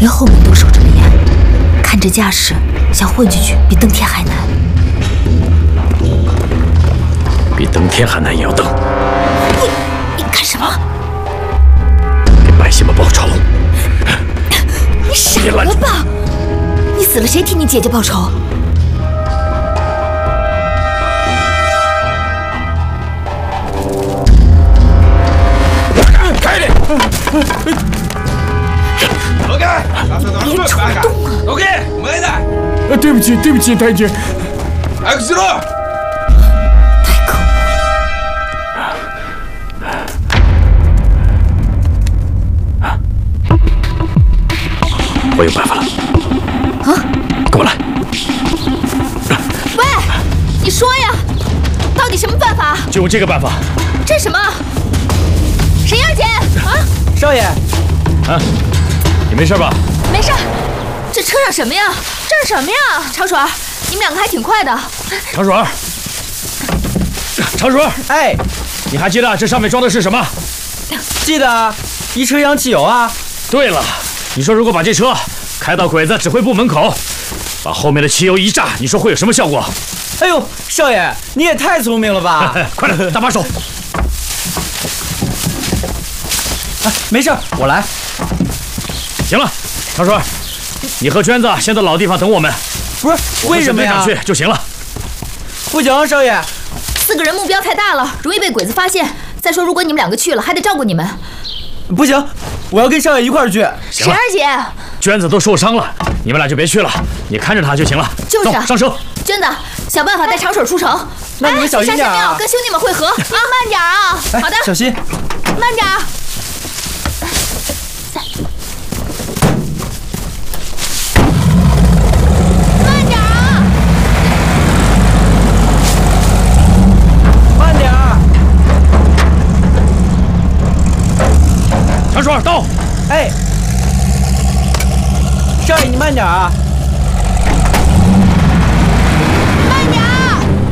连后门都守这么严，看这架势，想混进去比登天还难。 比登天还难也要登。 你干什么？ 给百姓们报仇。 你傻了吧？你死了，谁替你姐姐报仇？ 开里！ 走开！ 别冲动啊！ 走开！没的。 对不起，对不起，太君。 哎，西路。 太可恶了！我有办法了。 啊！ 跟我来。 喂，你说呀，到底什么办法？ 就用这个办法。 这什么？ 沈燕姐啊， 少爷， 啊，你没事吧？ 没事。这车上什么呀？这是什么呀？长水，你们两个还挺快的。 长水，长水， 哎， 你还记得这上面装的是什么？ 记得啊，一车厢汽油啊。 对了，你说如果把这车开到鬼子指挥部门口，把后面的汽油一炸，你说会有什么效果？ 哎呦，少爷，你也太聪明了吧！ 快点，搭把手。 没事，我来。 行了，长水，你和娟子先到老地方等我们。 不是，为什么呀？ 去就行了。 不行，少爷 ，4个人目标太大了，容易被鬼子发现。再说，如果你们两个去了，还得照顾你们。 不行，我要跟少爷一块儿去。 沈二姐， 娟子都受伤了，你们俩就别去了，你看着她就行了。 就是啊， 上车。 娟子，想办法带长水出城。 那你们小心点啊！ 跟兄弟们会合啊，慢点啊。好的， 小心， 慢点。 长水到， 哎，少爷你慢点啊！